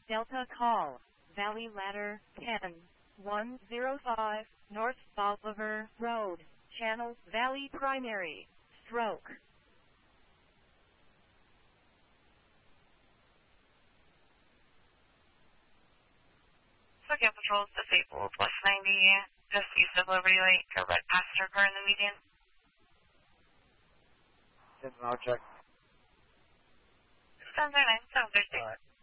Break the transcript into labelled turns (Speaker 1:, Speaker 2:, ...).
Speaker 1: Delta call, Valley Ladder 10-105, North Bolivar Road, Channel Valley Primary, stroke.
Speaker 2: SoCal Patrol disabled West 90, just east of Liberty Lake, a red passenger car in the median.
Speaker 3: I'll check.
Speaker 2: Sounds very nice. Have a good day.
Speaker 3: All right.